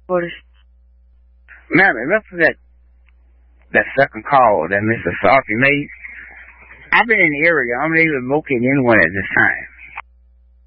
What is... Ma'am, remember that second call that Mr. Sarky made? I've been in the area. I'm not even locating anyone at this time.